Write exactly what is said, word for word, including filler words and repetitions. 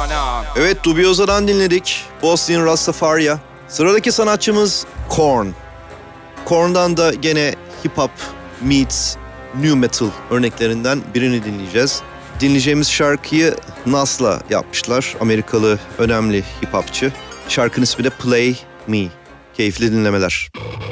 no, no. Evet, Dubioza'dan dinledik. Boston Rastafari'ya. Sıradaki sanatçımız Korn. Korn'dan da gene hip hop meets new metal örneklerinden birini dinleyeceğiz. Dinleyeceğimiz şarkıyı Nas'la yapmışlar. Amerikalı önemli hip hopçı. Şarkının ismi de Play Me. Keyifli dinlemeler.